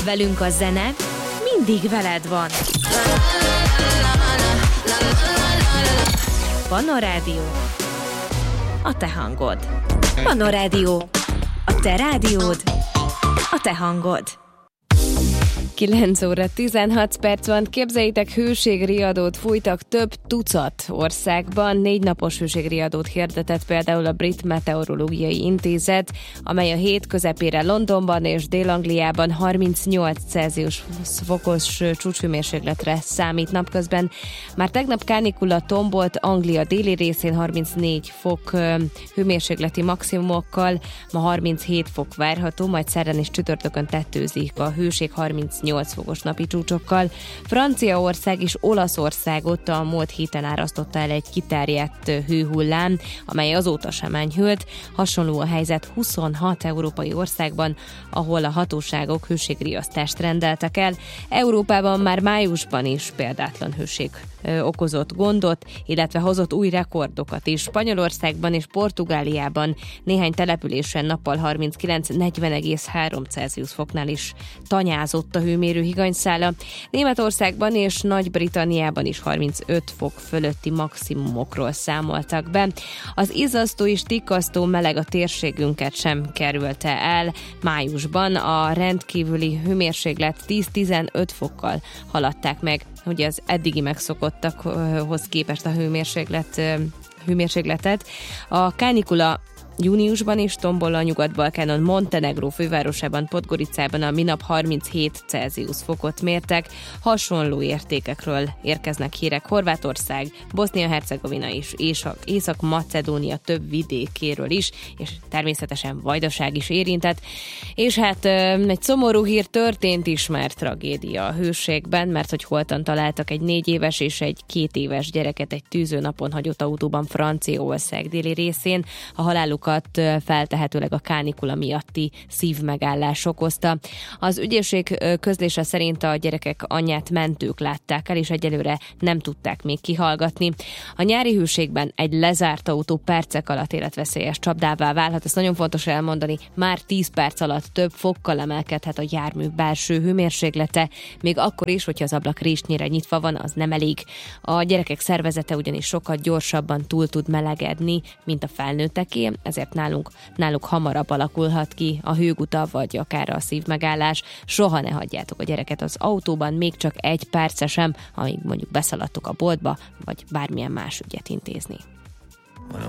Velünk a zene mindig veled van. Panna Rádió, a te hangod. Panna Rádió, a te rádiód, a te hangod. 9 óra 16 perc van. Képzeljétek, hőségriadót fújtak több tucat országban. 4 napos hőségriadót hirdetett például a Brit Meteorológiai Intézet, amely a hét közepére Londonban és Dél-Angliában 38 Celsius fokos csúcshőmérsékletre számít napközben. Már tegnap kánikula tombolt Anglia déli részén 34 fok hőmérsékleti maximumokkal, ma 37 fok várható, majd szerdán és csütörtökön tettőzik a hőség 38 fokos napi csúcsokkal. Franciaország és Olaszországot a múlt héten árasztotta el egy kiterjedt hőhullám, amely azóta sem enyhült. Hasonló a helyzet 26 európai országban, ahol a hatóságok hőségriasztást rendeltek el. Európában már májusban is példátlan hőség okozott gondot, illetve hozott új rekordokat is. Spanyolországban és Portugáliában néhány településen nappal 39-40,3 Celsius foknál is tanyázott a hőmérő higanyszála. Németországban és Nagy-Britanniában is 35 fok fölötti maximumokról számoltak be. Az izzasztó és tikkasztó meleg a térségünket sem kerülte el. Májusban a rendkívüli hőmérséklet 10-15 fokkal haladták meg, hogy az eddigi megszokottakhoz képest a hőmérsékletet. A kánikula júniusban is tombol a Nyugat-Balkánon, Montenegró fővárosában, Podgoricában a minap 37 Celsius fokot mértek. Hasonló értékekről érkeznek hírek Horvátország, Bosznia-Hercegovina és Észak-Macedónia több vidékéről is, és természetesen Vajdaság is érintett. És hát egy szomorú hír, történt is már tragédia a hőségben, mert hogy holtan találtak egy 4 éves és egy 2 éves gyereket egy tűzőnapon hagyott autóban Franciaország déli részén. A haláluk feltehetőleg a kánikula miatti szívmegállás okozta. Az ügyészség közlése szerint a gyerekek anyját mentők látták el, és egyelőre nem tudták még kihallgatni. A nyári hőségben egy lezárt autó percek alatt életveszélyes csapdává válhat. Ezt nagyon fontos elmondani, már 10 perc alatt több fokkal emelkedhet a jármű belső hőmérséklete, még akkor is, hogyha az ablak résnyire nyitva van, az nem elég. A gyerekek szervezete ugyanis sokkal gyorsabban túl tud melegedni, mint a felnőtteké, ezért náluk hamarabb alakulhat ki a hőguta, vagy akár a szívmegállás. Soha ne hagyjátok a gyereket az autóban, még csak 1 perce sem, amíg mondjuk beszaladtok a boltba, vagy bármilyen más ügyet intézni.